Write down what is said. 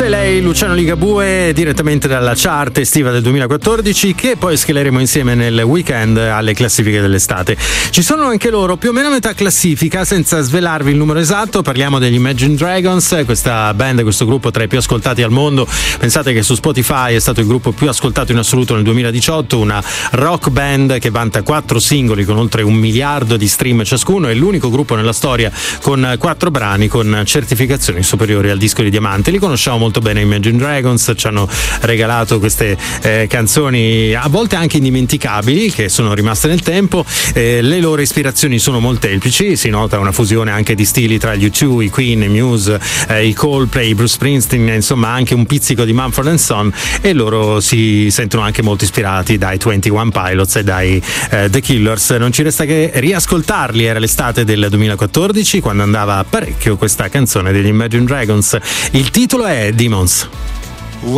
Questa è lei, Luciano Ligabue, direttamente dalla chart estiva del 2014, che poi schileremo insieme nel weekend alle classifiche dell'estate. Ci sono anche loro più o meno a metà classifica, senza svelarvi il numero esatto. Parliamo degli Imagine Dragons, questa band, questo gruppo tra i più ascoltati al mondo. Pensate che su Spotify è stato il gruppo più ascoltato in assoluto nel 2018, una rock band che vanta 4 singoli con oltre 1 miliardo di stream ciascuno. È l'unico gruppo nella storia con 4 brani con certificazioni superiori al disco di diamante. Li conosciamo molto bene Imagine Dragons, ci hanno regalato queste canzoni a volte anche indimenticabili, che sono rimaste nel tempo. Le loro ispirazioni sono molteplici, si nota una fusione anche di stili tra gli U2, i Queen, i Muse, i Coldplay, i Bruce Springsteen, insomma anche un pizzico di Mumford & Son, e loro si sentono anche molto ispirati dai 21 Pilots e dai The Killers. Non ci resta che riascoltarli. Era l'estate del 2014 quando andava parecchio questa canzone degli Imagine Dragons. Il titolo è Demons.